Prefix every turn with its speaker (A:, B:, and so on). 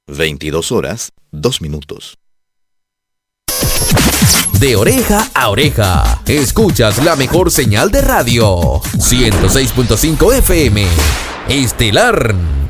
A: 22 horas, 2 minutos.
B: De oreja a oreja, escuchas la mejor señal de radio. 106.5 FM, Estelar.